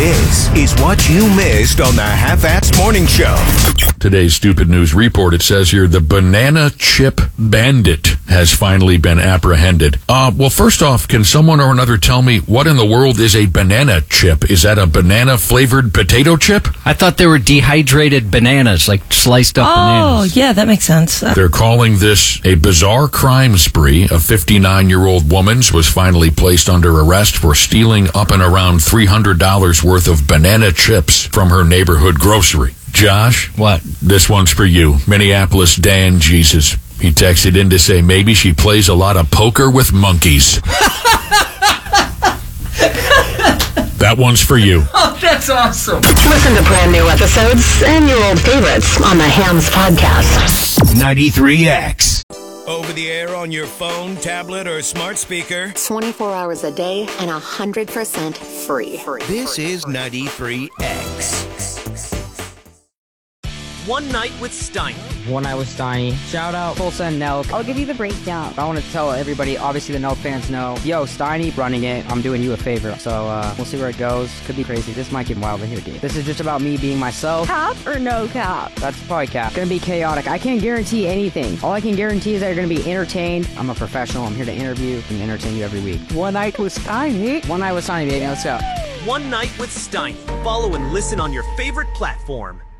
This is what you missed on the Half-Ass Morning Show. Today's Stupid News Report, it says here, the banana chip bandit has finally been apprehended. Well, first off, can someone or another tell me what in the world is a banana chip? Is that a banana-flavored potato chip? I thought they were dehydrated bananas, like sliced up bananas. Oh, yeah, that makes sense. They're calling this a bizarre crime spree. A 59-year-old woman was finally placed under arrest for stealing up and around $300 worth of banana chips from her neighborhood grocery. Josh? What? This one's for you. Minneapolis Dan Jesus. He texted in to say maybe she plays a lot of poker with monkeys. That one's for you. Oh, that's awesome. Listen to brand new episodes and your old favorites on the Hams Podcast. 93X. Over the air on your phone, tablet, or smart speaker. 24 hours a day and 100% free. This is 93X. One Night with Steiny. One Night with Steiny. Shout out Tulsa and Nelk. I'll give you the breakdown. I want to tell everybody, obviously the Nelk fans know, yo, Steiny running it, I'm doing you a favor. So we'll see where it goes. Could be crazy. This might get wild in here, dude. This is just about me being myself. Cap or no cap? That's probably cap. Gonna be chaotic. I can't guarantee anything. All I can guarantee is that you're gonna be entertained. I'm a professional. I'm here to interview and entertain you every week. One Night with Steiny. One Night with Steiny, baby. Let's go. One Night with Steiny. Follow and listen on your favorite platform.